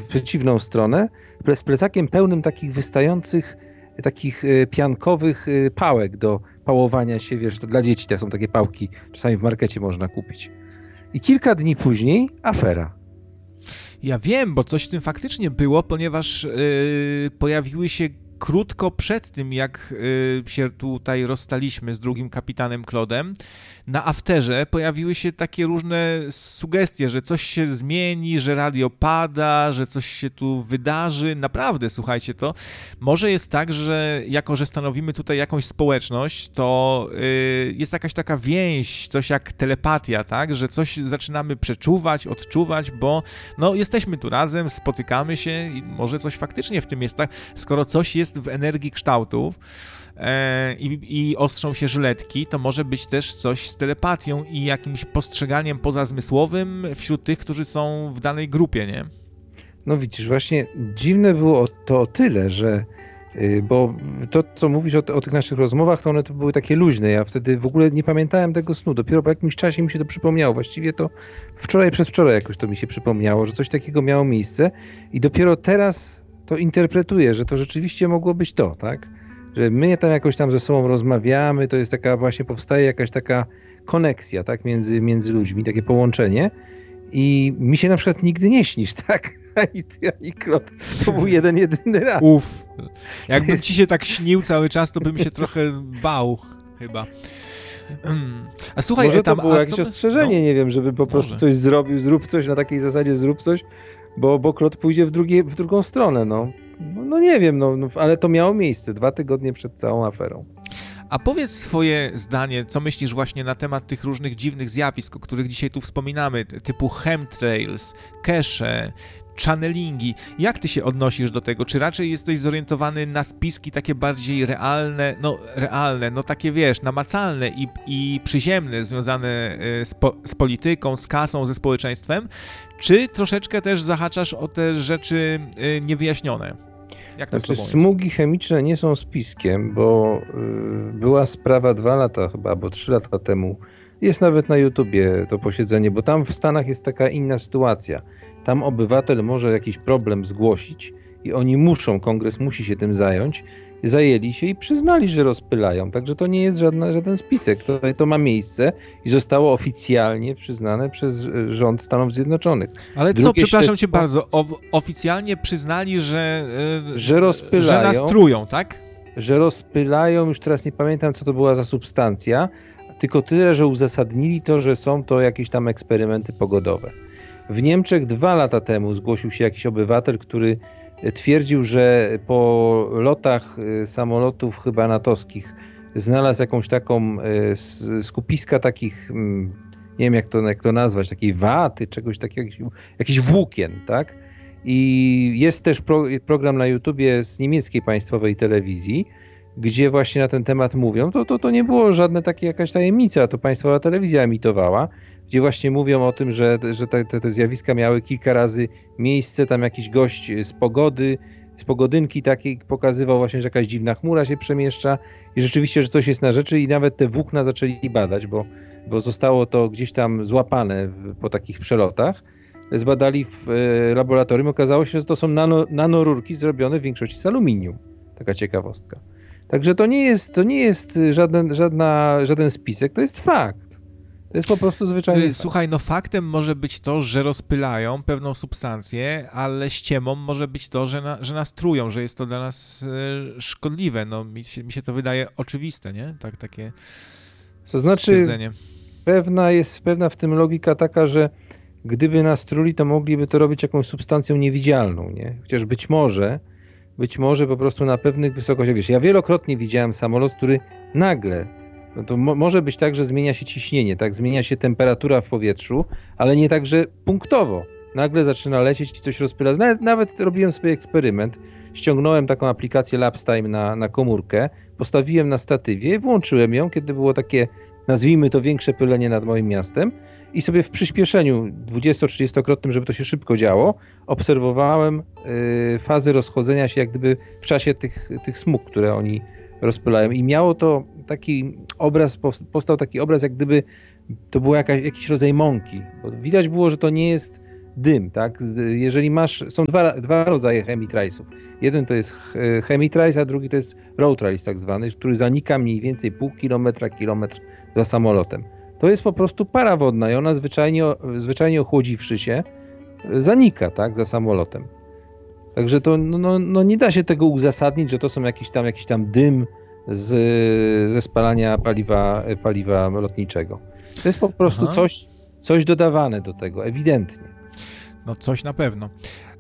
przeciwną stronę, z plecakiem pełnym takich wystających, takich piankowych pałek do pałowania się, wiesz, to dla dzieci to są takie pałki, czasami w markecie można kupić. I kilka dni później afera. Ja wiem, bo coś w tym faktycznie było, ponieważ pojawiły się krótko przed tym, jak się tutaj rozstaliśmy z drugim kapitanem Claude'em, na afterze pojawiły się takie różne sugestie, że coś się zmieni, że radio pada, że coś się tu wydarzy. Naprawdę, słuchajcie to. Może jest tak, że jako, że stanowimy tutaj jakąś społeczność, to jest jakaś taka więź, coś jak telepatia, tak? Że coś zaczynamy przeczuwać, odczuwać, bo no, jesteśmy tu razem, spotykamy się i może coś faktycznie w tym jest, tak? Skoro coś jest w energii kształtów i ostrzą się żyletki, to może być też coś z telepatią i jakimś postrzeganiem pozazmysłowym wśród tych, którzy są w danej grupie, nie? No widzisz, właśnie dziwne było to o tyle, że bo to, co mówisz o tych naszych rozmowach, to one to były takie luźne. Ja wtedy w ogóle nie pamiętałem tego snu. Dopiero po jakimś czasie mi się to przypomniało. Właściwie to przedwczoraj jakoś to mi się przypomniało, że coś takiego miało miejsce i dopiero teraz to interpretuję, że to rzeczywiście mogło być to, tak? Że my tam jakoś tam ze sobą rozmawiamy, to jest taka właśnie, powstaje jakaś taka koneksja, tak? Między ludźmi, takie połączenie i mi się na przykład nigdy nie śnisz, tak? Ani ty, ani Klot. To był jedyny raz. Jakbym ci się tak śnił cały czas, to bym się trochę bał chyba. A słuchaj, może to było jakieś ostrzeżenie, no, nie wiem, żeby po prostu coś zrobił, zrób coś na takiej zasadzie, zrób coś, bo Klot pójdzie w drugą stronę, no. No nie wiem, no, ale to miało miejsce 2 tygodnie przed całą aferą. A powiedz swoje zdanie, co myślisz właśnie na temat tych różnych dziwnych zjawisk, o których dzisiaj tu wspominamy, typu chemtrails, cache, channelingi. Jak ty się odnosisz do tego? Czy raczej jesteś zorientowany na spiski takie bardziej realne, no takie wiesz, namacalne i przyziemne, związane z polityką, z kasą, ze społeczeństwem, czy troszeczkę też zahaczasz o te rzeczy niewyjaśnione? Jak to znaczy, smugi chemiczne nie są spiskiem, bo była sprawa 2 lata chyba, albo 3 lata temu. Jest nawet na YouTubie to posiedzenie, bo tam w Stanach jest taka inna sytuacja. Tam obywatel może jakiś problem zgłosić i oni kongres musi się tym zająć. Zajęli się i przyznali, że rozpylają. Także to nie jest żaden spisek. To ma miejsce i zostało oficjalnie przyznane przez rząd Stanów Zjednoczonych. Ale co, przepraszam cię bardzo, oficjalnie przyznali, że rozpylają, że nas trują, tak? Że rozpylają, już teraz nie pamiętam, co to była za substancja, tylko tyle, że uzasadnili to, że są to jakieś tam eksperymenty pogodowe. W Niemczech 2 lata temu zgłosił się jakiś obywatel, który twierdził, że po lotach samolotów chyba natowskich znalazł jakąś taką skupiska takich, nie wiem jak to nazwać, takiej waty, czegoś takiego, jakichś włókien, tak? I jest też program na YouTubie z niemieckiej państwowej telewizji, gdzie właśnie na ten temat mówią. To nie było żadne takie jakaś tajemnica, to państwowa telewizja emitowała, gdzie właśnie mówią o tym, że te zjawiska miały kilka razy miejsce, tam jakiś gość z pogodynki takiej pokazywał właśnie, że jakaś dziwna chmura się przemieszcza i rzeczywiście, że coś jest na rzeczy i nawet te włókna zaczęli badać, bo zostało to gdzieś tam złapane po takich przelotach. Zbadali w laboratorium, okazało się, że to są nanorurki zrobione w większości z aluminium. Taka ciekawostka. Także to nie jest żaden spisek, to jest fakt. To jest po prostu zwyczajnie. Słuchaj, no faktem może być to, że rozpylają pewną substancję, ale ściemą może być to, że nas trują, że jest to dla nas szkodliwe. No mi się to wydaje oczywiste, nie? Takie stwierdzenie. Pewna w tym logika taka, że gdyby nas truli, to mogliby to robić jakąś substancją niewidzialną, nie? Chociaż być może po prostu na pewnych wysokościach. Wiesz, ja wielokrotnie widziałem samolot, który nagle, no to może być tak, że zmienia się ciśnienie, tak? Zmienia się temperatura w powietrzu, ale nie tak, że punktowo. Nagle zaczyna lecieć i coś rozpyla. Nawet robiłem sobie eksperyment. Ściągnąłem taką aplikację Lapstime na komórkę, postawiłem na statywie, włączyłem ją, kiedy było takie, nazwijmy to, większe pylenie nad moim miastem i sobie w przyspieszeniu 20-30-krotnym, żeby to się szybko działo, obserwowałem fazy rozchodzenia się jak gdyby w czasie tych smug, które oni rozpylają. I miało to taki obraz, powstał taki obraz, jak gdyby to był jakiś rodzaj mąki. Bo widać było, że to nie jest dym, tak? Jeżeli są dwa rodzaje chemitrailsów. Jeden to jest chemitrails, a drugi to jest road trails tak zwany, który zanika mniej więcej pół kilometra, kilometr za samolotem. To jest po prostu para wodna i ona zwyczajnie ochłodziwszy się, zanika, tak, za samolotem. Także to nie da się tego uzasadnić, że to są jakiś tam dym ze spalania paliwa lotniczego. To jest po prostu coś dodawane do tego, ewidentnie. No coś na pewno.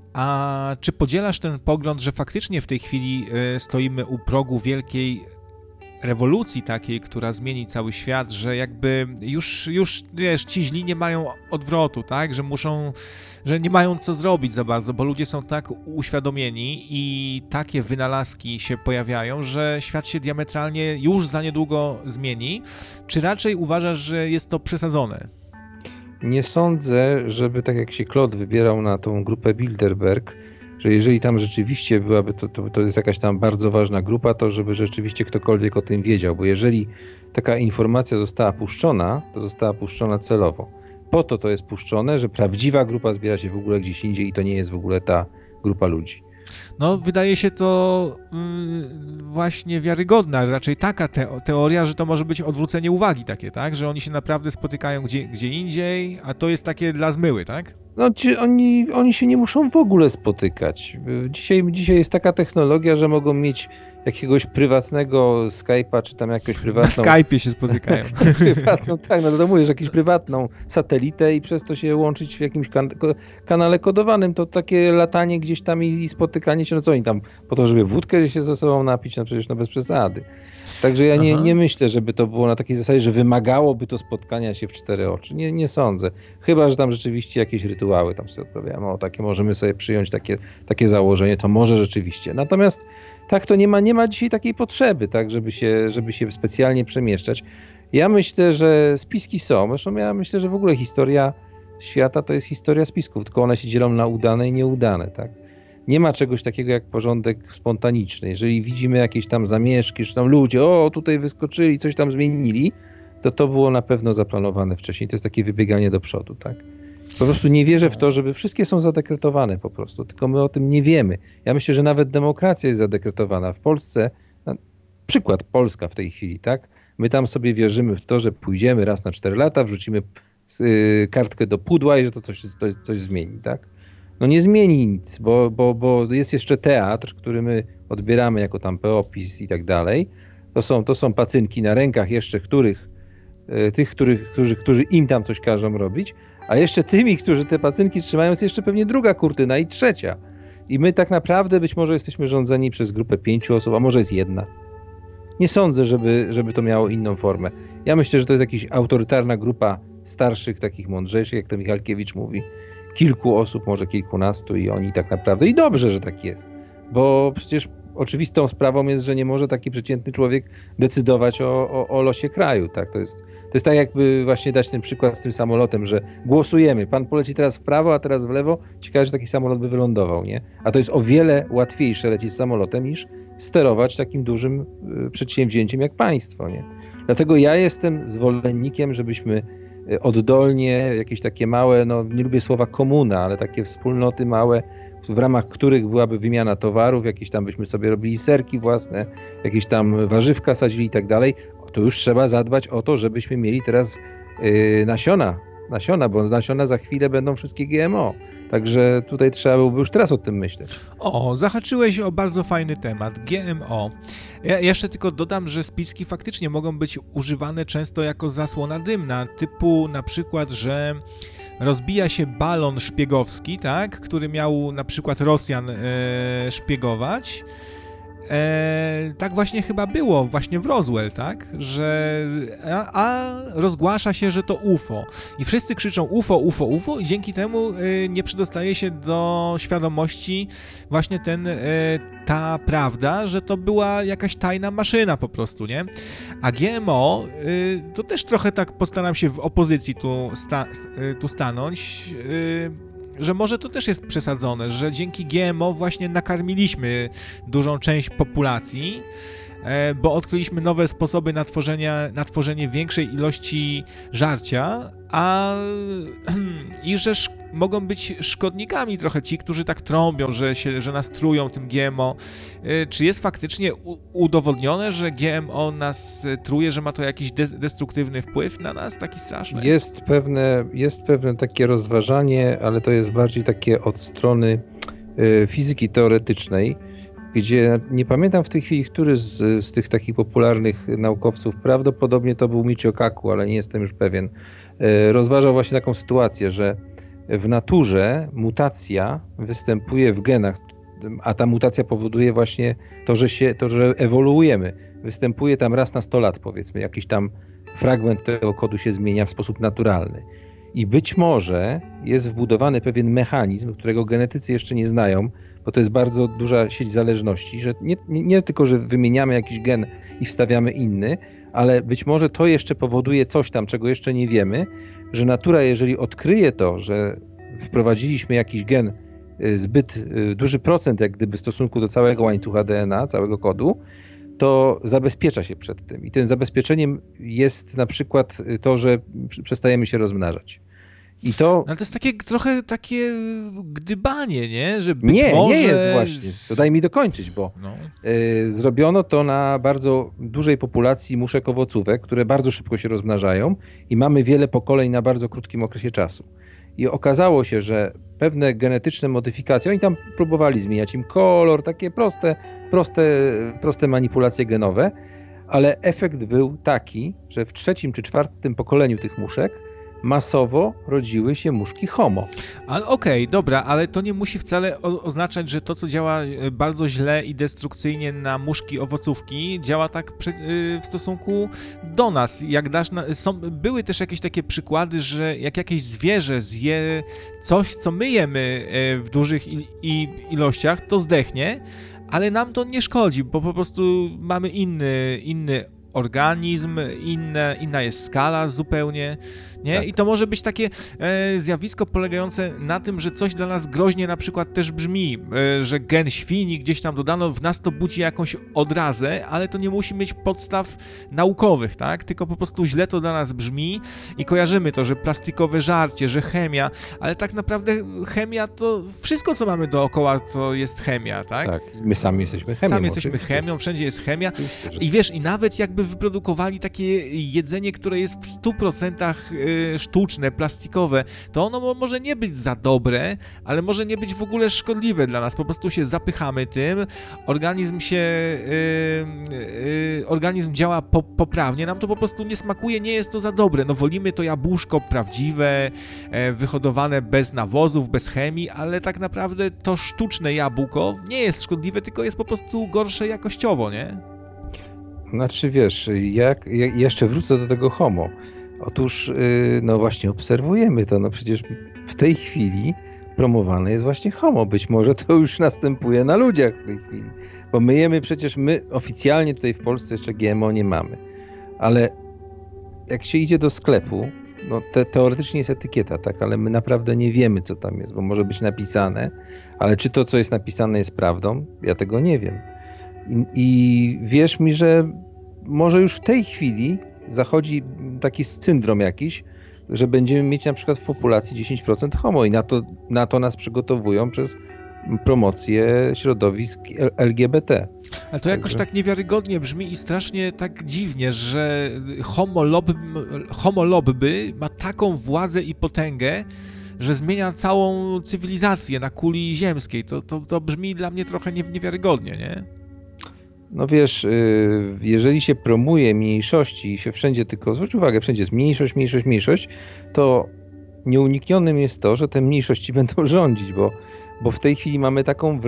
A czy podzielasz ten pogląd, że faktycznie w tej chwili stoimy u progu wielkiej rewolucji takiej, która zmieni cały świat, że jakby już wiesz, ci źli nie mają odwrotu, tak? Że nie mają co zrobić za bardzo, bo ludzie są tak uświadomieni i takie wynalazki się pojawiają, że świat się diametralnie już za niedługo zmieni. Czy raczej uważasz, że jest to przesadzone? Nie sądzę, żeby tak jak się Claude wybierał na tą grupę Bilderberg, że jeżeli tam rzeczywiście byłaby, to jest jakaś tam bardzo ważna grupa, to żeby rzeczywiście ktokolwiek o tym wiedział, bo jeżeli taka informacja została puszczona, to została puszczona celowo. Po to jest puszczone, że prawdziwa grupa zbiera się w ogóle gdzieś indziej i to nie jest w ogóle ta grupa ludzi. No, wydaje się to właśnie wiarygodna, raczej taka teoria, że to może być odwrócenie uwagi takie, tak? Że oni się naprawdę spotykają gdzie indziej, a to jest takie dla zmyły, tak? No, oni się nie muszą w ogóle spotykać. Dzisiaj jest taka technologia, że mogą mieć jakiegoś prywatnego Skype'a, czy tam jakąś prywatną... Na Skype'ie się spotykają. prywatną, tak, no to mówisz, jakąś prywatną satelitę i przez to się łączyć w jakimś kanale kodowanym. To takie latanie gdzieś tam i spotykanie się, no co oni tam, po to, żeby wódkę się ze sobą napić, no przecież no bez przesady. Także ja nie myślę, żeby to było na takiej zasadzie, że wymagałoby to spotkania się w cztery oczy. Nie sądzę. Chyba że tam rzeczywiście jakieś rytuały tam sobie odprawiamy. O, takie możemy sobie przyjąć takie założenie, to może rzeczywiście. Natomiast tak to nie ma dzisiaj takiej potrzeby, tak, żeby się specjalnie przemieszczać. Ja myślę, że spiski są. Zresztą ja myślę, że w ogóle historia świata to jest historia spisków, tylko one się dzielą na udane i nieudane, tak. Nie ma czegoś takiego jak porządek spontaniczny. Jeżeli widzimy jakieś tam zamieszki, że tam ludzie, tutaj wyskoczyli, coś tam zmienili, to było na pewno zaplanowane wcześniej. To jest takie wybieganie do przodu, tak? Po prostu nie wierzę w to, żeby wszystkie są zadekretowane po prostu, tylko my o tym nie wiemy. Ja myślę, że nawet demokracja jest zadekretowana. W Polsce, przykład Polska w tej chwili, tak? My tam sobie wierzymy w to, że pójdziemy raz na 4 lata, wrzucimy kartkę do pudła i że to coś zmieni, tak? No nie zmieni nic, bo jest jeszcze teatr, który my odbieramy jako tam PO-PiS i tak dalej. To są pacynki na rękach jeszcze którzy im tam coś każą robić, a jeszcze tymi, którzy te pacynki trzymają, jest jeszcze pewnie druga kurtyna i trzecia. I my tak naprawdę być może jesteśmy rządzeni przez grupę 5 osób, a może jest jedna. Nie sądzę, żeby to miało inną formę. Ja myślę, że to jest jakaś autorytarna grupa starszych, takich mądrzejszych, jak to Michalkiewicz mówi, kilku osób, może kilkunastu i oni tak naprawdę, i dobrze, że tak jest, bo przecież oczywistą sprawą jest, że nie może taki przeciętny człowiek decydować o losie kraju, tak, to jest tak jakby właśnie dać ten przykład z tym samolotem, że głosujemy, pan poleci teraz w prawo, a teraz w lewo, ciekawe, że taki samolot by wylądował, nie? A to jest o wiele łatwiejsze lecieć samolotem niż sterować takim dużym przedsięwzięciem jak państwo, nie? Dlatego ja jestem zwolennikiem, żebyśmy oddolnie, jakieś takie małe, no nie lubię słowa komuna, ale takie wspólnoty małe, w ramach których byłaby wymiana towarów, jakieś tam byśmy sobie robili serki własne, jakieś tam warzywka sadzili i tak dalej, to już trzeba zadbać o to, żebyśmy mieli teraz nasiona, bo nasiona za chwilę będą wszystkie GMO. Także tutaj trzeba byłoby już teraz o tym myśleć. O, zahaczyłeś o bardzo fajny temat, GMO. Ja jeszcze tylko dodam, że spiski faktycznie mogą być używane często jako zasłona dymna, typu na przykład, że rozbija się balon szpiegowski, tak, który miał na przykład Rosjan szpiegować. Tak właśnie chyba było, właśnie w Roswell, tak? Że a rozgłasza się, że to UFO. I wszyscy krzyczą UFO, UFO, UFO i dzięki temu nie przedostaje się do świadomości właśnie ta prawda, że to była jakaś tajna maszyna po prostu, nie? A GMO, to też trochę tak postaram się w opozycji tu stanąć, że może to też jest przesadzone, że dzięki GMO właśnie nakarmiliśmy dużą część populacji, bo odkryliśmy nowe sposoby na tworzenie większej ilości żarcia, i że mogą być szkodnikami trochę ci, którzy tak trąbią, że nas trują tym GMO. Czy jest faktycznie udowodnione, że GMO nas truje, że ma to jakiś destruktywny wpływ na nas, taki straszny? Jest pewne takie rozważanie, ale to jest bardziej takie od strony fizyki teoretycznej, gdzie nie pamiętam w tej chwili, który z tych takich popularnych naukowców, prawdopodobnie to był Michio Kaku, ale nie jestem już pewien, rozważał właśnie taką sytuację, że w naturze mutacja występuje w genach, a ta mutacja powoduje właśnie to, że ewoluujemy. Występuje tam raz na 100 lat, powiedzmy, jakiś tam fragment tego kodu się zmienia w sposób naturalny. I być może jest wbudowany pewien mechanizm, którego genetycy jeszcze nie znają, bo to jest bardzo duża sieć zależności, że nie tylko, że wymieniamy jakiś gen i wstawiamy inny, ale być może to jeszcze powoduje coś tam, czego jeszcze nie wiemy, że natura, jeżeli odkryje to, że wprowadziliśmy jakiś gen zbyt duży procent, jak gdyby w stosunku do całego łańcucha DNA, całego kodu, to zabezpiecza się przed tym. I tym zabezpieczeniem jest na przykład to, że przestajemy się rozmnażać. I to... No, ale to jest trochę takie gdybanie, nie? Że być nie, może... nie jest właśnie. To daj mi dokończyć, bo zrobiono to na bardzo dużej populacji muszek owocówek, które bardzo szybko się rozmnażają i mamy wiele pokoleń na bardzo krótkim okresie czasu. I okazało się, że pewne genetyczne modyfikacje, oni tam próbowali zmieniać im kolor, takie proste manipulacje genowe, ale efekt był taki, że w 3. czy 4. pokoleniu tych muszek masowo rodziły się muszki homo. Okej, dobra, ale to nie musi wcale oznaczać, że to, co działa bardzo źle i destrukcyjnie na muszki owocówki, działa tak w stosunku do nas. Były też jakieś takie przykłady, że jak jakieś zwierzę zje coś, co my jemy w dużych ilościach, to zdechnie, ale nam to nie szkodzi, bo po prostu mamy inny organizm, inna jest skala zupełnie, nie? Tak. I to może być takie zjawisko polegające na tym, że coś dla nas groźnie na przykład też brzmi, że gen świni gdzieś tam dodano, w nas to budzi jakąś odrazę, ale to nie musi mieć podstaw naukowych, tak? Tylko po prostu źle to dla nas brzmi i kojarzymy to, że plastikowe żarcie, że chemia, ale tak naprawdę chemia to wszystko, co mamy dookoła, to jest chemia, tak? Tak, my sami jesteśmy chemią. Sami jesteśmy chemią, wszędzie jest chemia. I wiesz, i nawet jakby wyprodukowali takie jedzenie, które jest w 100% sztuczne, plastikowe, to ono może nie być za dobre, ale może nie być w ogóle szkodliwe dla nas. Po prostu się zapychamy tym, organizm działa poprawnie, nam to po prostu nie smakuje, nie jest to za dobre. No wolimy to jabłuszko prawdziwe, wyhodowane bez nawozów, bez chemii, ale tak naprawdę to sztuczne jabłko nie jest szkodliwe, tylko jest po prostu gorsze jakościowo, nie? Znaczy wiesz, jak jeszcze wrócę do tego homo. Otóż, no właśnie obserwujemy to, no przecież w tej chwili promowane jest właśnie homo. Być może to już następuje na ludziach w tej chwili. Bo my oficjalnie tutaj w Polsce jeszcze GMO nie mamy. Ale jak się idzie do sklepu, no teoretycznie jest etykieta, tak, ale my naprawdę nie wiemy, co tam jest, bo może być napisane, ale czy to, co jest napisane, jest prawdą? Ja tego nie wiem. I wierz mi, że może już w tej chwili zachodzi taki syndrom jakiś, że będziemy mieć na przykład w populacji 10% homo i na to nas przygotowują przez promocję środowisk LGBT. Ale to jakoś tak niewiarygodnie brzmi i strasznie tak dziwnie, że homo lobby ma taką władzę i potęgę, że zmienia całą cywilizację na kuli ziemskiej. To brzmi dla mnie trochę niewiarygodnie, nie? No wiesz, jeżeli się promuje mniejszości i się wszędzie tylko, zwróć uwagę, wszędzie jest mniejszość, to nieuniknionym jest to, że te mniejszości będą rządzić, bo w tej chwili mamy taką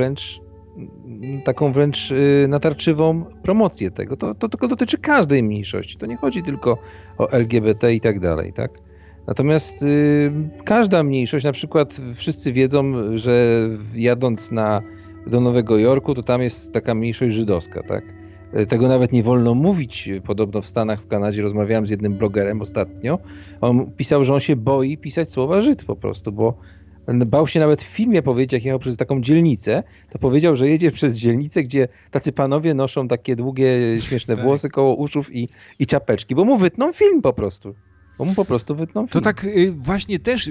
wręcz natarczywą promocję tego. To tylko dotyczy każdej mniejszości. To nie chodzi tylko o LGBT i tak dalej, tak? Natomiast każda mniejszość, na przykład wszyscy wiedzą, że jadąc do Nowego Jorku, to tam jest taka mniejszość żydowska, tak? Tego nawet nie wolno mówić. Podobno w Stanach, w Kanadzie rozmawiałem z jednym blogerem ostatnio. On pisał, że on się boi pisać słowa Żyd po prostu, bo bał się nawet w filmie powiedzieć, jak jechał przez taką dzielnicę, to powiedział, że jedzie przez dzielnicę, gdzie tacy panowie noszą takie długie, śmieszne włosy koło uszów i czapeczki, bo mu wytną film po prostu. bo mu po prostu wytną To film. tak właśnie też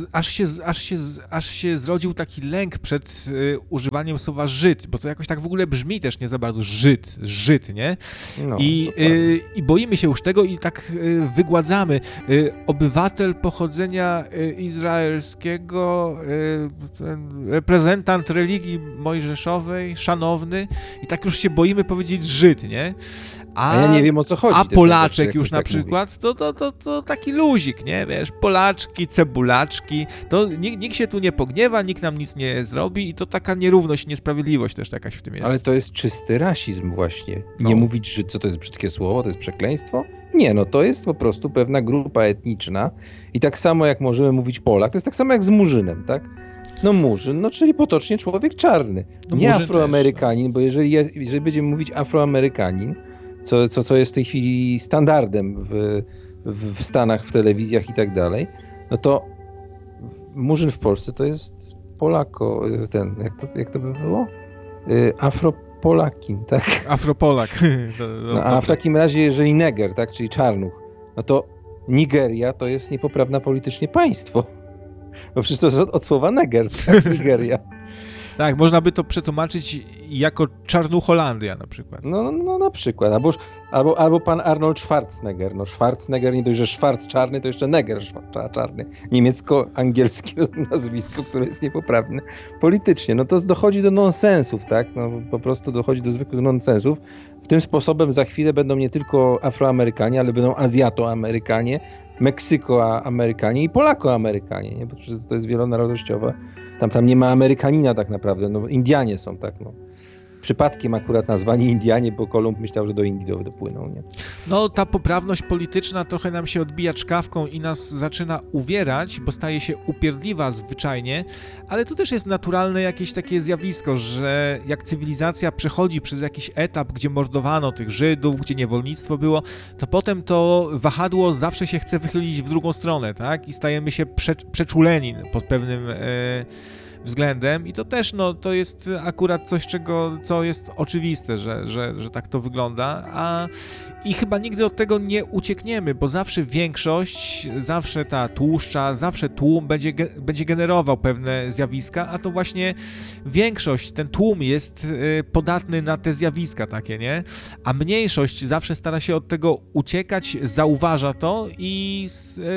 aż się zrodził taki lęk przed używaniem słowa Żyd, bo to jakoś tak w ogóle brzmi też nie za bardzo Żyd, nie? No, I boimy się już tego i tak wygładzamy. Obywatel pochodzenia izraelskiego, reprezentant religii mojżeszowej, szanowny, i tak już się boimy powiedzieć Żyd, nie? A ja nie wiem, o co chodzi. A też, Polaczek jak już ktoś na tak przykład, to taki luzik, nie? Wiesz, Polaczki, cebulaczki, to nikt się tu nie pogniewa, nikt nam nic nie zrobi i to taka nierówność, niesprawiedliwość też jakaś w tym jest. Ale to jest czysty rasizm właśnie. No. Nie mówić, że co to jest brzydkie słowo, to jest przekleństwo? Nie, no to jest po prostu pewna grupa etniczna i tak samo jak możemy mówić Polak, to jest tak samo jak z Murzynem, tak? No Murzyn, no czyli potocznie człowiek czarny. No Nie Murzyn Afroamerykanin, bo jeżeli będziemy mówić Afroamerykanin, co jest w tej chwili standardem w Stanach, w telewizjach i tak dalej, no to Murzyn w Polsce to jest jak to by było? Afropolakin, tak? Afropolak. No, a w takim razie, jeżeli Neger, tak, czyli czarnuch, no to Nigeria to jest niepoprawne politycznie państwo. No przecież to jest od słowa neger, tak? Nigeria. Tak, można by to przetłumaczyć jako Czarnucholandia na przykład. No na przykład. Albo pan Arnold Schwarzenegger. No Schwarzenegger, nie dość, że Schwarz czarny, to jeszcze Neger czarny. Niemiecko-angielskie nazwisko, które jest niepoprawne politycznie. No to dochodzi do nonsensów, tak? No po prostu dochodzi do zwykłych nonsensów. W tym sposobem za chwilę będą nie tylko Afroamerykanie, ale będą Azjato-Amerykanie, Meksyko-Amerykanie i Polako-Amerykanie, nie? Bo przecież to jest wielonarodowościowe. Tam nie ma Amerykanina tak naprawdę, no Indianie są, tak, no. Przypadkiem akurat nazwani Indianie, bo Kolumb myślał, że do Indii dopłyną, nie? No, ta poprawność polityczna trochę nam się odbija czkawką i nas zaczyna uwierać, bo staje się upierdliwa zwyczajnie, ale to też jest naturalne jakieś takie zjawisko, że jak cywilizacja przechodzi przez jakiś etap, gdzie mordowano tych Żydów, gdzie niewolnictwo było, to potem to wahadło zawsze się chce wychylić w drugą stronę, tak? I stajemy się przeczuleni pod pewnym względem i to też, no, to jest akurat coś, co jest oczywiste, że tak to wygląda, i chyba nigdy od tego nie uciekniemy, bo zawsze większość, zawsze ta tłuszcza, zawsze tłum będzie generował pewne zjawiska, a to właśnie większość, ten tłum jest podatny na te zjawiska takie, nie? A mniejszość zawsze stara się od tego uciekać, zauważa to i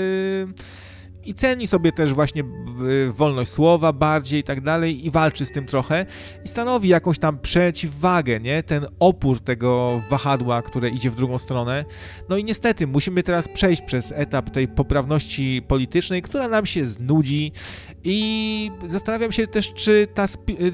ceni sobie też właśnie wolność słowa bardziej i tak dalej i walczy z tym trochę i stanowi jakąś tam przeciwwagę, nie? Ten opór tego wahadła, które idzie w drugą stronę. No i niestety musimy teraz przejść przez etap tej poprawności politycznej, która nam się znudzi i zastanawiam się też, czy ta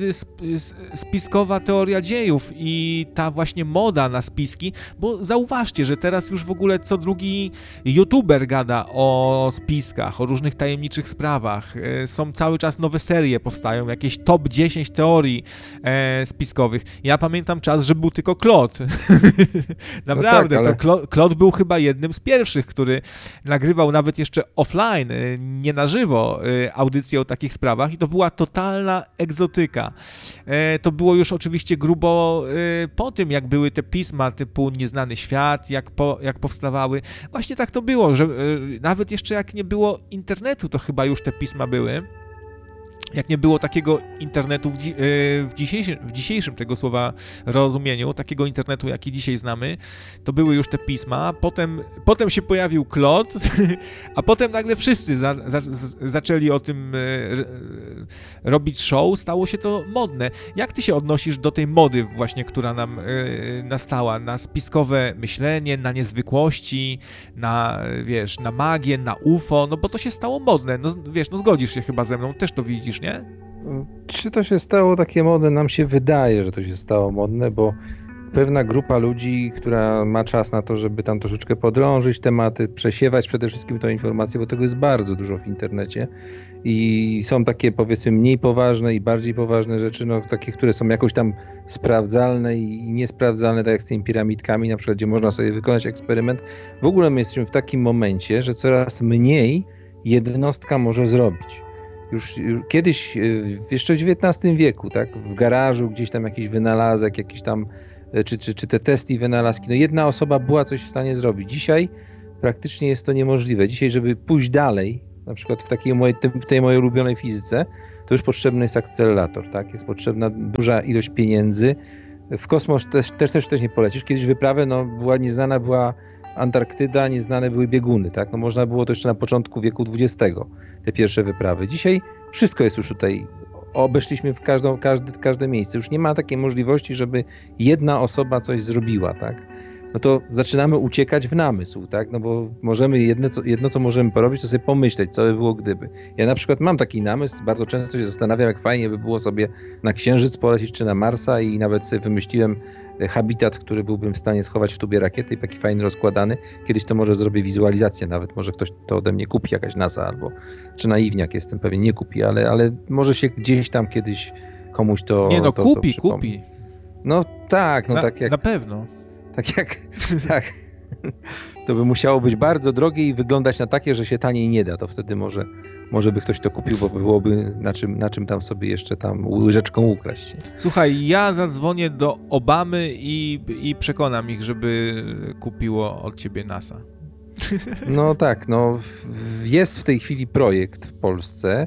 spiskowa teoria dziejów i ta właśnie moda na spiski, bo zauważcie, że teraz już w ogóle co drugi youtuber gada o spiskach, o różnych tajemniczych sprawach. Są cały czas nowe serie, powstają jakieś top 10 teorii spiskowych. Ja pamiętam czas, że był tylko Klot. Naprawdę, no tak, to Klot był chyba jednym z pierwszych, który nagrywał nawet jeszcze offline, nie na żywo, audycje o takich sprawach i to była totalna egzotyka. To było już oczywiście grubo po tym, jak były te pisma typu Nieznany Świat, jak powstawały. Właśnie tak to było, że nawet jeszcze jak nie było internetu, to chyba już te pisma były. Jak nie było takiego internetu w dzisiejszym tego słowa rozumieniu, takiego internetu, jaki dzisiaj znamy, to były już te pisma, potem się pojawił Klot, a potem nagle wszyscy zaczęli o tym robić show, stało się to modne. Jak ty się odnosisz do tej mody właśnie, która nam nastała, na spiskowe myślenie, na niezwykłości, na magię, na UFO, no bo to się stało modne, no wiesz, no zgodzisz się chyba ze mną, też to widzisz, nie? Czy to się stało takie modne? Nam się wydaje, że to się stało modne, bo pewna grupa ludzi, która ma czas na to, żeby tam troszeczkę podrążyć tematy, przesiewać przede wszystkim tą informację, bo tego jest bardzo dużo w internecie i są takie, powiedzmy, mniej poważne i bardziej poważne rzeczy, no takie, które są jakoś tam sprawdzalne i niesprawdzalne, tak jak z tymi piramidkami, na przykład, gdzie można sobie wykonać eksperyment. W ogóle my jesteśmy w takim momencie, że coraz mniej jednostka może zrobić. Już kiedyś, jeszcze w XIX wieku, tak, w garażu gdzieś tam jakiś wynalazek, jakiś tam, czy te testy i wynalazki, no jedna osoba była coś w stanie zrobić. Dzisiaj praktycznie jest to niemożliwe. Dzisiaj, żeby pójść dalej, na przykład w tej mojej ulubionej fizyce, to już potrzebny jest akcelerator, tak? Jest potrzebna duża ilość pieniędzy. W kosmos też nie polecisz. Kiedyś wyprawę, nieznana była Antarktyda, nieznane były bieguny, tak? No można było to jeszcze na początku wieku XX, te pierwsze wyprawy. Dzisiaj wszystko jest już tutaj. Obeszliśmy w każde miejsce. Już nie ma takiej możliwości, żeby jedna osoba coś zrobiła, tak? No to zaczynamy uciekać w namysł, tak? No bo możemy jedno, co możemy porobić, to sobie pomyśleć, co by było gdyby. Ja na przykład mam taki namysł, bardzo często się zastanawiam, jak fajnie by było sobie na Księżyc polecieć, czy na Marsa i nawet sobie wymyśliłem habitat, który byłbym w stanie schować w tubie rakiety i taki fajny rozkładany. Kiedyś to może zrobię wizualizację nawet, może ktoś to ode mnie kupi, jakaś NASA albo, czy naiwniak jestem pewien, nie kupi, ale może się gdzieś tam kiedyś komuś to Nie, no to kupi. No tak, tak jak... Na pewno. Tak. To by musiało być bardzo drogie i wyglądać na takie, że się taniej nie da. To wtedy może by ktoś to kupił, bo byłoby na czym tam sobie jeszcze tam łyżeczką ukraść. Słuchaj, ja zadzwonię do Obamy i przekonam ich, żeby kupiło od ciebie NASA. No tak, jest w tej chwili projekt w Polsce,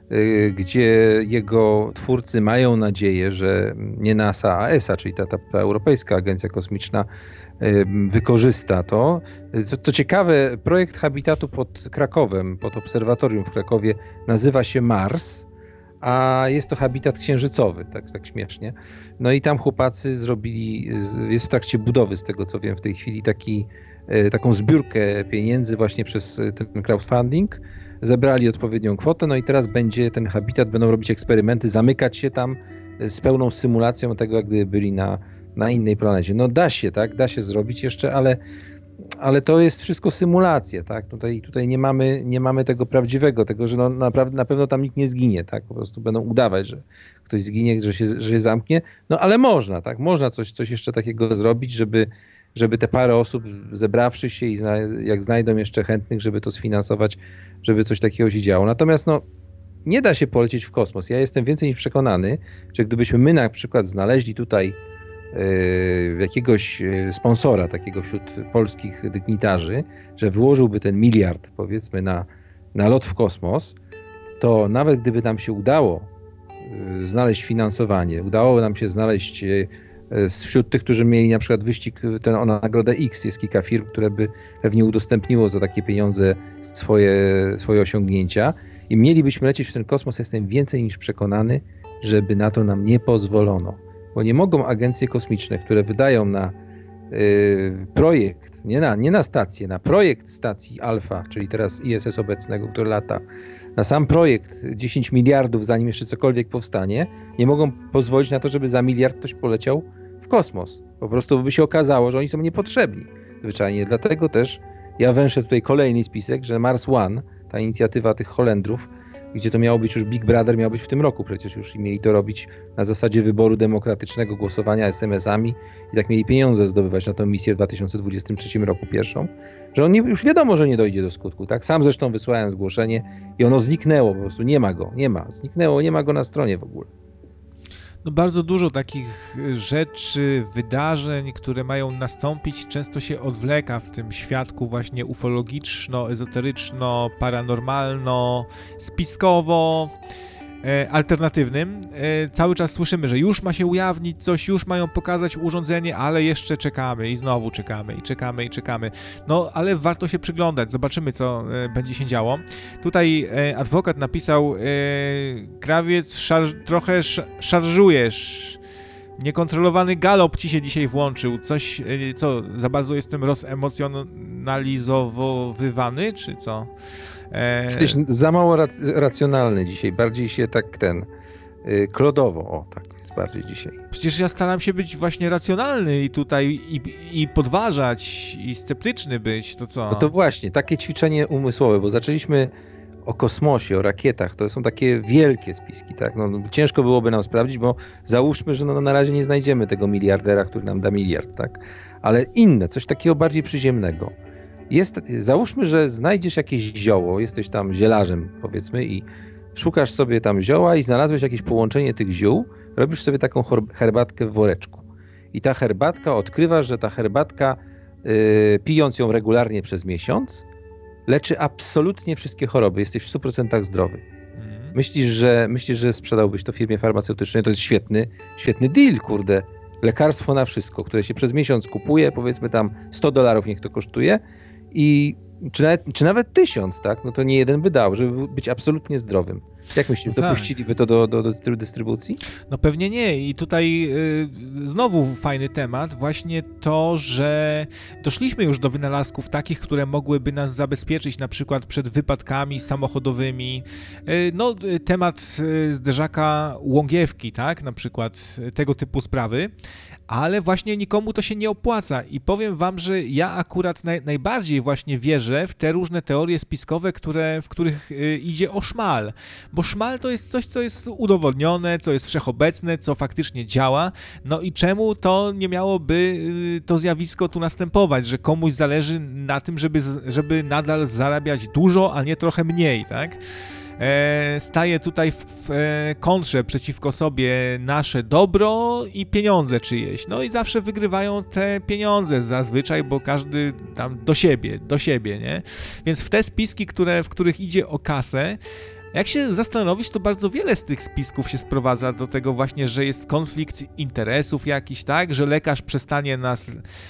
gdzie jego twórcy mają nadzieję, że nie NASA, a ESA, czyli ta Europejska Agencja Kosmiczna, wykorzysta to. Co ciekawe, projekt habitatu pod Krakowem, pod obserwatorium w Krakowie nazywa się Mars, a jest to habitat księżycowy, tak śmiesznie. No i tam chłopacy jest w trakcie budowy, z tego co wiem w tej chwili, taką zbiórkę pieniędzy właśnie przez ten crowdfunding. Zebrali odpowiednią kwotę, no i teraz będzie ten habitat, będą robić eksperymenty, zamykać się tam z pełną symulacją tego, jak gdyby byli na innej planecie. No da się, tak? Da się zrobić jeszcze, ale to jest wszystko symulacja, tak? Tutaj nie mamy tego prawdziwego, tego, że naprawdę na pewno tam nikt nie zginie, tak? Po prostu będą udawać, że ktoś zginie, że się zamknie. No ale można, tak? Można coś jeszcze takiego zrobić, żeby te parę osób zebrawszy się i jak znajdą jeszcze chętnych, żeby to sfinansować, żeby coś takiego się działo. Natomiast nie da się polecieć w kosmos. Ja jestem więcej niż przekonany, że gdybyśmy my na przykład znaleźli tutaj jakiegoś sponsora takiego wśród polskich dygnitarzy, że wyłożyłby ten miliard, powiedzmy, na lot w kosmos, to nawet gdyby nam się udało znaleźć finansowanie, udało nam się znaleźć wśród tych, którzy mieli na przykład wyścig o Nagrodę X, jest kilka firm, które by pewnie udostępniło za takie pieniądze swoje osiągnięcia i mielibyśmy lecieć w ten kosmos, jestem więcej niż przekonany, żeby na to nam nie pozwolono. Bo nie mogą agencje kosmiczne, które wydają na projekt, nie na stację, na projekt stacji Alfa, czyli teraz ISS obecnego, który lata, na sam projekt 10 miliardów, zanim jeszcze cokolwiek powstanie, nie mogą pozwolić na to, żeby za miliard ktoś poleciał w kosmos. Po prostu by się okazało, że oni są niepotrzebni zwyczajnie. Dlatego też ja węszę tutaj kolejny spisek, że Mars One, ta inicjatywa tych Holendrów, gdzie to miało być już Big Brother, miało być w tym roku przecież już i mieli to robić na zasadzie wyboru demokratycznego, głosowania SMS-ami i tak mieli pieniądze zdobywać na tę misję w 2023 roku pierwszą, że on już wiadomo, że nie dojdzie do skutku, tak? Sam zresztą wysłałem zgłoszenie i ono zniknęło, po prostu nie ma go, zniknęło, nie ma go na stronie w ogóle. No bardzo dużo takich rzeczy, wydarzeń, które mają nastąpić, często się odwleka w tym świadku właśnie ufologiczno, ezoteryczno, paranormalno, spiskowo, alternatywnym. Cały czas słyszymy, że już ma się ujawnić coś, już mają pokazać urządzenie, ale jeszcze czekamy i znowu czekamy. No, ale warto się przyglądać, zobaczymy, co będzie się działo. Tutaj adwokat napisał, Krawiec, trochę szarżujesz. Niekontrolowany galop ci się dzisiaj włączył. Coś, co, za bardzo jestem rozemocjonalizowany, czy co? Jesteś za mało racjonalny dzisiaj, bardziej się tak klodowo, tak jest bardziej dzisiaj. Przecież ja staram się być właśnie racjonalny i tutaj i podważać, i sceptyczny być, to co? No to właśnie, takie ćwiczenie umysłowe, bo zaczęliśmy o kosmosie, o rakietach, to są takie wielkie spiski, tak? Ciężko byłoby nam sprawdzić, bo załóżmy, że na razie nie znajdziemy tego miliardera, który nam da miliard, tak? Ale inne, coś takiego bardziej przyziemnego. Załóżmy, że znajdziesz jakieś zioło, jesteś tam zielarzem, powiedzmy, i szukasz sobie tam zioła i znalazłeś jakieś połączenie tych ziół, robisz sobie taką herbatkę w woreczku. I ta herbatka, odkrywasz, że ta herbatka pijąc ją regularnie przez miesiąc, leczy absolutnie wszystkie choroby. Jesteś w 100% zdrowy. Myślisz, że sprzedałbyś to firmie farmaceutycznej? To jest świetny deal, kurde. Lekarstwo na wszystko, które się przez miesiąc kupuje, powiedzmy tam $100 niech to kosztuje i czy nawet 1000, tak? No to nie jeden by dał, żeby być absolutnie zdrowym. Jak myślisz, dopuściliby to do dystrybucji? No pewnie nie. I tutaj znowu fajny temat, właśnie to, że doszliśmy już do wynalazków takich, które mogłyby nas zabezpieczyć na przykład przed wypadkami samochodowymi. No temat zderzaka Łągiewki, tak? Na przykład tego typu sprawy. Ale właśnie nikomu to się nie opłaca i powiem wam, że ja akurat najbardziej właśnie wierzę w te różne teorie spiskowe, w których idzie o szmal, bo szmal to jest coś, co jest udowodnione, co jest wszechobecne, co faktycznie działa, no i czemu to nie miałoby to zjawisko tu następować, że komuś zależy na tym, żeby nadal zarabiać dużo, a nie trochę mniej, tak? Staje tutaj w kontrze przeciwko sobie nasze dobro i pieniądze czyjeś. No i zawsze wygrywają te pieniądze zazwyczaj, bo każdy tam do siebie, nie? Więc w te spiski, w których idzie o kasę, jak się zastanowić, to bardzo wiele z tych spisków się sprowadza do tego właśnie, że jest konflikt interesów jakiś, tak? Że lekarz przestanie nas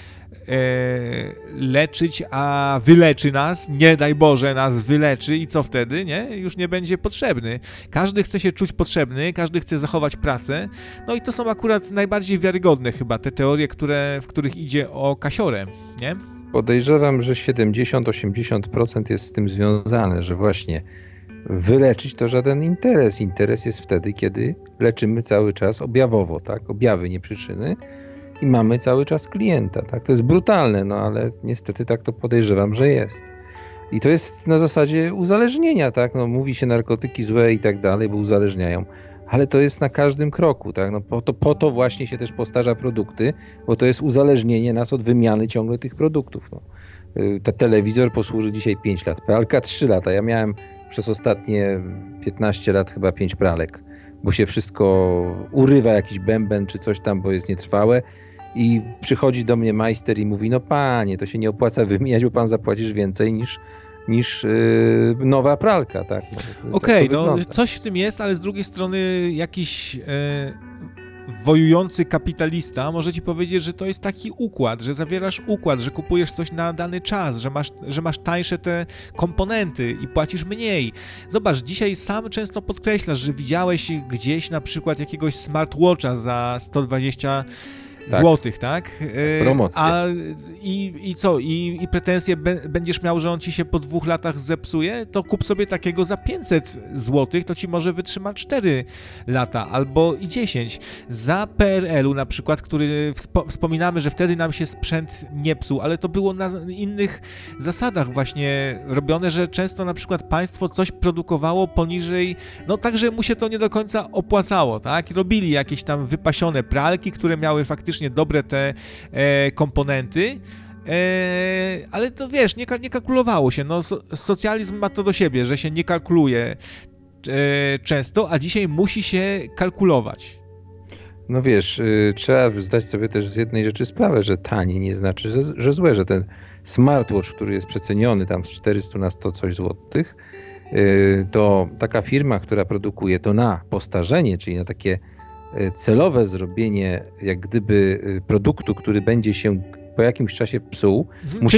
leczyć, a wyleczy nas, nie daj Boże nas wyleczy i co wtedy, nie? Już nie będzie potrzebny. Każdy chce się czuć potrzebny, każdy chce zachować pracę, no i to są akurat najbardziej wiarygodne chyba te teorie, w których idzie o kasiorę, nie? Podejrzewam, że 70-80% jest z tym związane, że właśnie wyleczyć to żaden interes. Interes jest wtedy, kiedy leczymy cały czas objawowo, tak? Objawy, nie przyczyny. I mamy cały czas klienta, tak? To jest brutalne, no ale niestety tak to podejrzewam, że jest. I to jest na zasadzie uzależnienia, tak? No mówi się narkotyki złe i tak dalej, bo uzależniają, ale to jest na każdym kroku, tak? No po to właśnie się też postarza produkty, bo to jest uzależnienie nas od wymiany ciągle tych produktów, no. Telewizor posłuży dzisiaj 5 lat, pralka 3 lata. Ja miałem przez ostatnie 15 lat chyba 5 pralek, bo się wszystko urywa, jakiś bęben czy coś tam, bo jest nietrwałe. I przychodzi do mnie majster i mówi, no panie, to się nie opłaca wymieniać, bo pan zapłacisz więcej niż nowa pralka, tak? Okej, no coś w tym jest, ale z drugiej strony jakiś wojujący kapitalista może ci powiedzieć, że to jest taki układ, że zawierasz układ, że kupujesz coś na dany czas, że masz tańsze te komponenty i płacisz mniej. Zobacz, dzisiaj sam często podkreślasz, że widziałeś gdzieś na przykład jakiegoś smartwatcha za 120 złotych, tak? Promocja. I co? I pretensje będziesz miał, że on ci się po 2 latach zepsuje? To kup sobie takiego za 500 złotych, to ci może wytrzyma 4 lata albo i 10. Za PRL-u na przykład, który wspominamy, że wtedy nam się sprzęt nie psuł, ale to było na innych zasadach właśnie robione, że często na przykład państwo coś produkowało poniżej, no tak, że mu się to nie do końca opłacało, tak? Robili jakieś tam wypasione pralki, które miały faktycznie dobre te komponenty, ale to wiesz, nie kalkulowało się. No, socjalizm ma to do siebie, że się nie kalkuluje często, a dzisiaj musi się kalkulować. No wiesz, trzeba zdać sobie też z jednej rzeczy sprawę, że tanie nie znaczy, że złe, że ten smartwatch, który jest przeceniony tam z 400 na 100 coś złotych, to taka firma, która produkuje to na postarzenie, czyli na takie celowe zrobienie jak gdyby produktu, który będzie się po jakimś czasie psuł,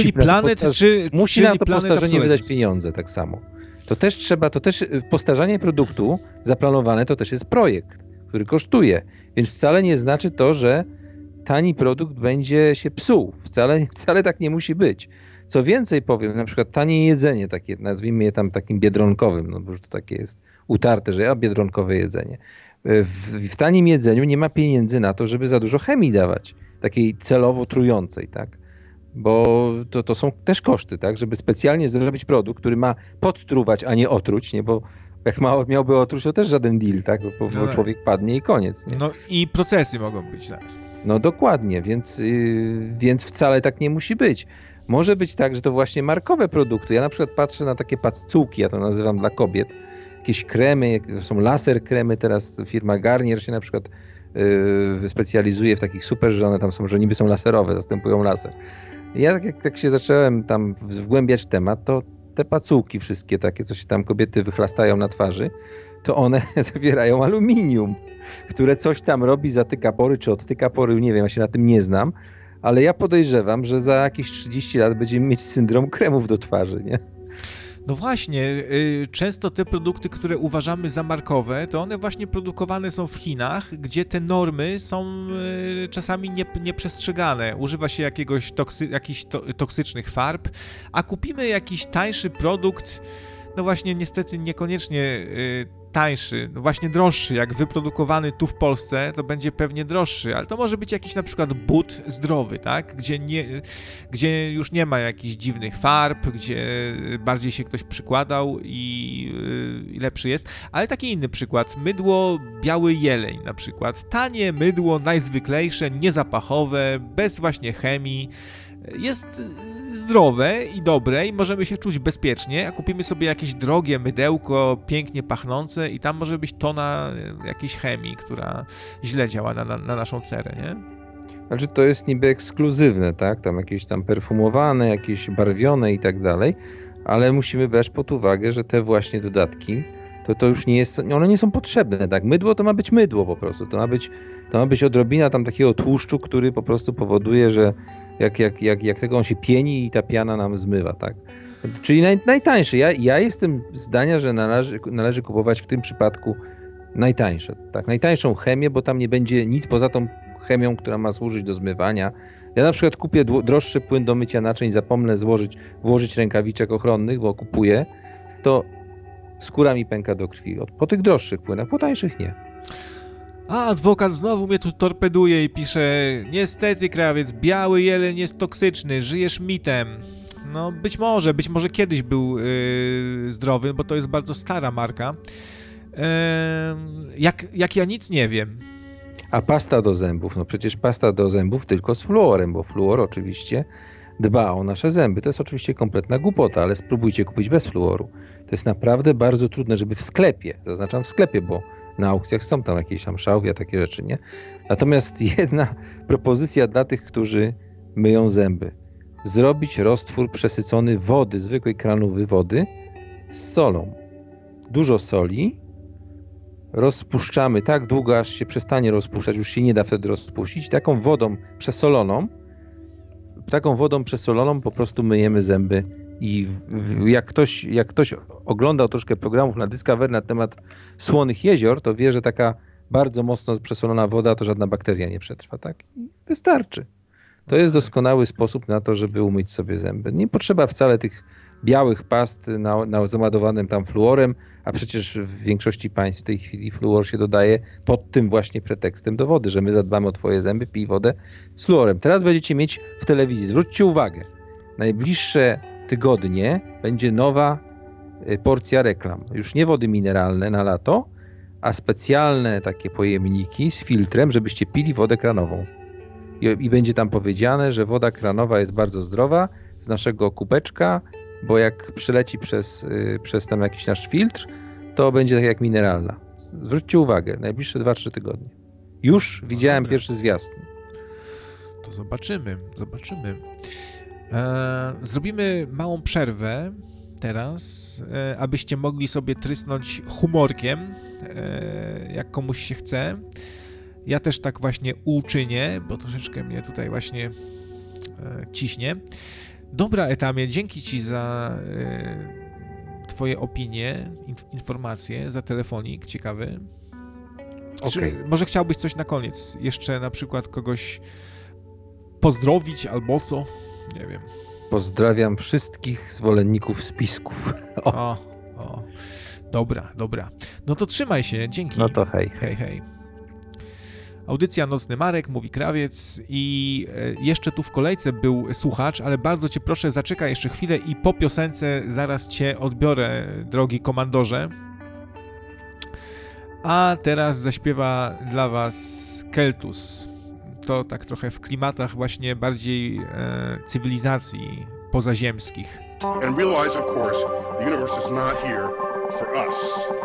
musi na to postarzenie wydać pieniądze tak samo. To też postarzanie produktu zaplanowane to też jest projekt, który kosztuje, więc wcale nie znaczy to, że tani produkt będzie się psuł. Wcale tak nie musi być. Co więcej powiem, na przykład tanie jedzenie, takie, nazwijmy je tam takim biedronkowym, no bo już to takie jest utarte, że biedronkowe jedzenie. W tanim jedzeniu nie ma pieniędzy na to, żeby za dużo chemii dawać, takiej celowo trującej, tak? Bo to są też koszty, tak? Żeby specjalnie zrobić produkt, który ma podtruwać, a nie otruć, nie? Bo jak miałby otruć, to też żaden deal, tak? Bo człowiek padnie i koniec, nie? No i procesy mogą być teraz. No dokładnie, więc wcale tak nie musi być. Może być tak, że to właśnie markowe produkty. Ja na przykład patrzę na takie pacułki, ja to nazywam dla kobiet, jakieś kremy, to są laser kremy, teraz firma Garnier się na przykład specjalizuje w takich super, że one tam są, że niby są laserowe, zastępują laser. Ja jak się zacząłem tam wgłębiać w temat, to te pacułki wszystkie takie, co się tam kobiety wychlastają na twarzy, to one zawierają aluminium, które coś tam robi, zatyka pory, czy odtyka pory, nie wiem, ja się na tym nie znam, ale ja podejrzewam, że za jakieś 30 lat będziemy mieć syndrom kremów do twarzy, nie? No właśnie, często te produkty, które uważamy za markowe, to one właśnie produkowane są w Chinach, gdzie te normy są czasami nieprzestrzegane. Używa się jakichś toksycznych farb, a kupimy jakiś tańszy produkt, no właśnie niestety niekoniecznie tańszy, no właśnie droższy, jak wyprodukowany tu w Polsce, to będzie pewnie droższy, ale to może być jakiś na przykład but zdrowy, tak? Gdzie już nie ma jakichś dziwnych farb, gdzie bardziej się ktoś przykładał i lepszy jest. Ale taki inny przykład, mydło biały jeleń na przykład, tanie mydło, najzwyklejsze, niezapachowe, bez właśnie chemii, jest zdrowe i dobre i możemy się czuć bezpiecznie, a kupimy sobie jakieś drogie mydełko, pięknie pachnące i tam może być tona jakiejś chemii, która źle działa na naszą cerę, nie? Znaczy to jest niby ekskluzywne, tak? Tam jakieś tam perfumowane, jakieś barwione i tak dalej, ale musimy brać pod uwagę, że te właśnie dodatki, to już nie jest, one nie są potrzebne, tak? Mydło to ma być mydło po prostu, to ma być odrobina tam takiego tłuszczu, który po prostu powoduje, że jak tego on się pieni i ta piana nam zmywa, tak? Czyli najtańszy. Ja jestem zdania, że należy kupować w tym przypadku najtańsze, tak? Najtańszą chemię, bo tam nie będzie nic poza tą chemią, która ma służyć do zmywania. Ja na przykład kupię droższy płyn do mycia naczyń, zapomnę włożyć rękawiczek ochronnych, bo kupuję, to skóra mi pęka do krwi. Po tych droższych płynach, po tańszych nie. A adwokat znowu mnie tu torpeduje i pisze: niestety, krawiec, biały jeleń jest toksyczny, żyjesz mitem. No być może kiedyś był zdrowy, bo to jest bardzo stara marka. Jak ja nic nie wiem. A pasta do zębów, no przecież pasta do zębów tylko z fluorem, bo fluor oczywiście dba o nasze zęby. To jest oczywiście kompletna głupota, ale spróbujcie kupić bez fluoru. To jest naprawdę bardzo trudne, żeby w sklepie, zaznaczam w sklepie, bo na aukcjach są tam jakieś tam szałwia, takie rzeczy, nie? Natomiast jedna propozycja dla tych, którzy myją zęby. Zrobić roztwór przesycony wody, zwykłej kranowej wody z solą. Dużo soli. Rozpuszczamy tak długo, aż się przestanie rozpuszczać, już się nie da wtedy rozpuścić. Taką wodą przesoloną po prostu myjemy zęby. I jak ktoś oglądał troszkę programów na Discovery na temat słonych jezior, to wie, że taka bardzo mocno przesolona woda to żadna bakteria nie przetrwa, tak? I wystarczy. To jest doskonały sposób na to, żeby umyć sobie zęby. Nie potrzeba wcale tych białych past załadowanym tam fluorem, a przecież w większości państw w tej chwili fluor się dodaje pod tym właśnie pretekstem do wody, że my zadbamy o twoje zęby, pij wodę z fluorem. Teraz będziecie mieć w telewizji, zwróćcie uwagę, najbliższe tygodnie będzie nowa porcja reklam. Już nie wody mineralne na lato, a specjalne takie pojemniki z filtrem, żebyście pili wodę kranową. I będzie tam powiedziane, że woda kranowa jest bardzo zdrowa z naszego kubeczka, bo jak przeleci przez tam jakiś nasz filtr, to będzie tak jak mineralna. Zwróćcie uwagę, najbliższe 2-3 tygodnie. Już widziałem pierwszy zwiastun. To zobaczymy. Zrobimy małą przerwę teraz, abyście mogli sobie trysnąć humorkiem, jak komuś się chce. Ja też tak właśnie uczynię, bo troszeczkę mnie tutaj właśnie ciśnie. Dobra, Etamie, dzięki Ci za Twoje opinie, informacje, za telefonik ciekawy. Okay. Może chciałbyś coś na koniec? Jeszcze na przykład kogoś pozdrowić albo co? Nie wiem. Pozdrawiam wszystkich zwolenników spisków. O. Dobra. No to trzymaj się, dzięki. No to hej. Hej. Audycja Nocny Marek, mówi krawiec i jeszcze tu w kolejce był słuchacz, ale bardzo Cię proszę, zaczekaj jeszcze chwilę i po piosence zaraz Cię odbiorę, drogi komandorze. A teraz zaśpiewa dla Was Keltus. To tak trochę w klimatach właśnie bardziej cywilizacji pozaziemskich. And realize, of course, the universe is not here for us.